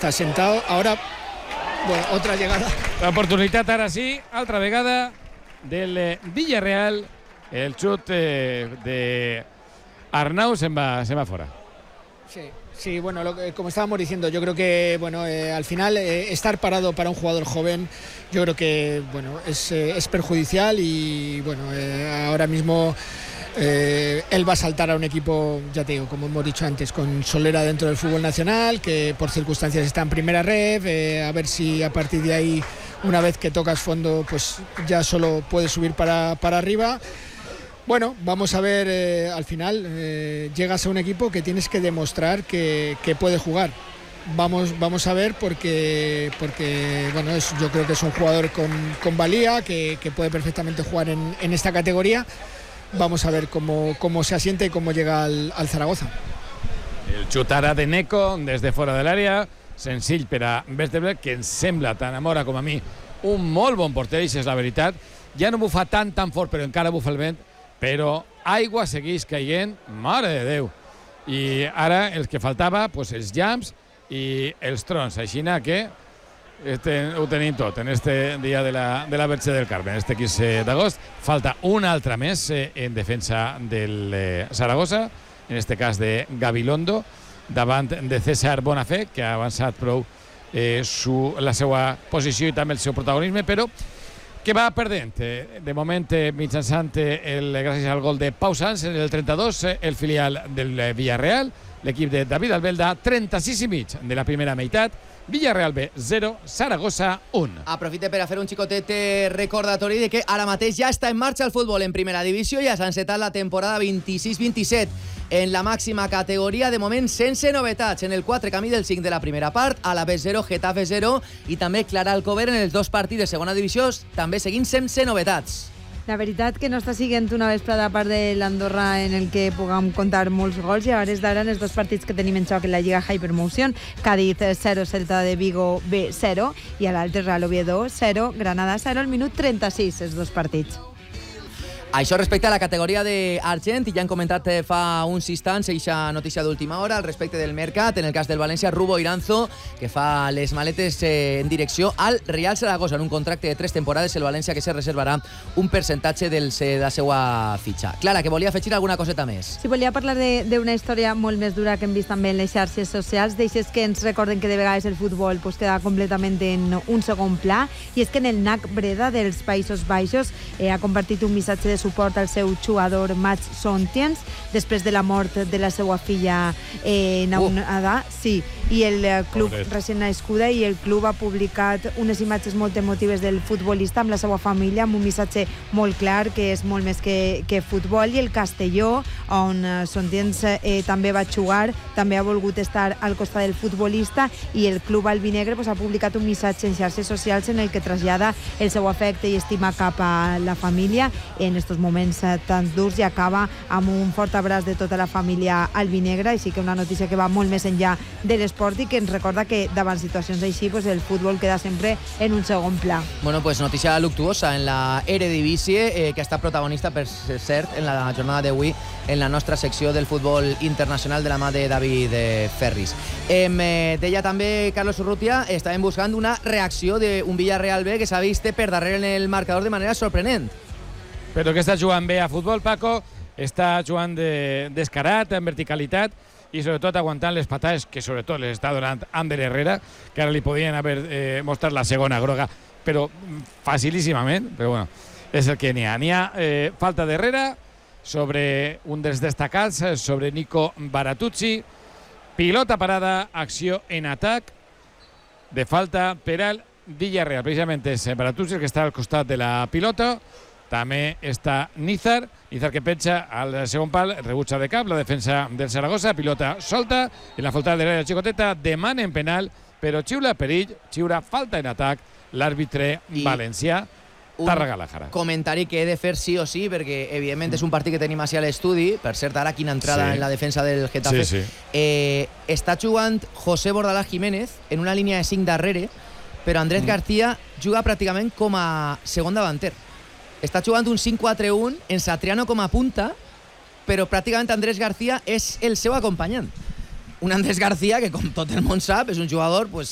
està sentat. Ara, bueno, otra llegada. L'oportunitat ara sí, altra vegada del Villarreal. El xut de Arnau se'n va fora. Sí, bueno, como estábamos diciendo, yo creo que al final estar parado para un jugador joven, yo creo que es perjudicial y ahora mismo él va a saltar a un equipo, ya te digo, como hemos dicho antes, con solera dentro del fútbol nacional, que por circunstancias está en primera red, a ver si a partir de ahí, una vez que tocas fondo, pues ya solo puedes subir para arriba. Bueno, vamos a ver, al final llegas a un equipo que tienes que demostrar que puede jugar. Vamos a ver porque yo creo que es un jugador con valía, que puede perfectamente jugar en esta categoría. Vamos a ver cómo se asienta y cómo llega al Zaragoza. El xut ara de Neco des de fora de l'àrea, senzill per a Westerberg, que ens sembla, tant a Mora com a mi, un molt bon porter, i és la veritat. Ja no bufa tan fort, però encara bufa el vent, però aigua segueix caient, mare de Déu. I ara els que faltava, els llamps i els trons, així que ho tenim tot en este dia de la Verge del Carmen, este 15 d'agost. Falta un altre més en defensa del Saragossa, en este cas de Gabilondo, davant de César Bonafé, que ha avançat prou la seva posició i també el seu protagonisme, però que va perdent. De moment, mitjançant gràcies al gol de Pau Sanz en el 32, el filial del Villarreal, l'equip de David Albelda, 36 i mig de la primera meitat, Villarreal B 0, Saragossa 1. Aprofite per a fer un xicotet recordatori de que ara mateix ja està en marxa el futbol en primera divisió, ja s'ha encetat la temporada 26-27 en la màxima categoria, de moment sense novetats. En el 4 camí del 5 de la primera part, Alavés 0, Getafe 0 i també Clara Alcover en els dos partits de segona divisió, també seguint sense novetats. La veritat que no està siguent una vesprada a part de l'Andorra en el que puguem comptar molts gols, i a hores d'ara en els dos partits que tenim en xoc en la Lliga Hypermotion, Cádiz 0, Celta de Vigo B 0 i a l'altre Real Oviedo 0, Granada 0 al minut 36, els dos partits. Això respecte a la categoria d'argent, i ja hem comentat fa uns instants eixa notícia d'última hora al respecte del mercat, en el cas del València, Rubo Iranzo, que fa les maletes en direcció al Real Zaragoza, en un contracte de 3 temporades, el València que se reservarà un percentatge de la seva fitxa. Clara, que volia afegir alguna coseta més. Sí, volia parlar d'una història molt més dura que hem vist també en les xarxes socials, deixes que ens recorden que de vegades el futbol queda completament en un segon pla, i és que en el NAC Breda dels Països Baixos ha compartit un missatge de suport al seu jugador Mats Sontiens després de la mort de la seva filla Naunada. Sí, i el club recent nascuda, i el club ha publicat unes imatges molt emotives del futbolista amb la seva família, amb un missatge molt clar que és molt més que futbol. I el Castelló, on Sontiens també va jugar, també ha volgut estar al costat del futbolista, i el club albinegre ha publicat un missatge en xarxes socials en el que trasllada el seu afecte i estima cap a la família en estos moments tan durs, i acaba amb un fort abraç de tota la família albinegra. Així que una notícia que va molt més enllà de l'esport i que ens recorda que davant situacions així el futbol queda sempre en un segon pla. Bueno, notícia luctuosa en la Eredivisie, que ha estat protagonista, per cert, en la jornada d'avui en la nostra secció del futbol internacional de la mà de David Ferris. Deia també Carlos Urrutia, estàvem buscant una reacció d'un Villarreal B que s'ha vist per darrere en el marcador de manera sorprenent. Però que està jugant bé a futbol, Paco, està jugant descarat, en verticalitat, i sobretot aguantant les patades que sobretot les està donant Ander Herrera, que ara li podien haver mostrat la segona groga, però facilíssimament, però bueno, és el que n'hi ha. N'hi ha falta d'Herrera sobre un dels destacats, sobre Nico Baratuzzi, pilota parada, acció en atac, de falta per al Villarreal. Precisament és Baratuzzi el que està al costat de la pilota. També està Nízar que penja al segon pal, rebutja de cap la defensa del Saragossa, pilota solta, en la falta de l'àrea xicoteta, demanen penal, però xiula perill, xiula falta en atac l'àrbitre valencià, Tàrrega Lajara. Comentari que he de fer sí o sí, perquè evidentment és un partit que tenim així a l'estudi. Per cert, ara quina entrada en la defensa del Getafe. Sí. Està jugant José Bordalás Jiménez en una línia de 5 darrere, però Andrés García juga pràcticament com a segon davanter. Està jugant un 5-4-1 en Satriano com a punta, però pràcticament Andrés García és el seu acompanyant. Un Andrés García que, com tot el món sap, és un jugador